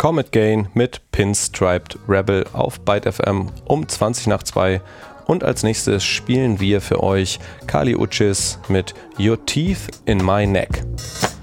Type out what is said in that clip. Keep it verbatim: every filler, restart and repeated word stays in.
Comet Gain mit Pinstriped Rebel auf Byte F M um zwanzig nach zwei. Und als nächstes spielen wir für euch Kali Uchis mit Your Teeth in My Neck.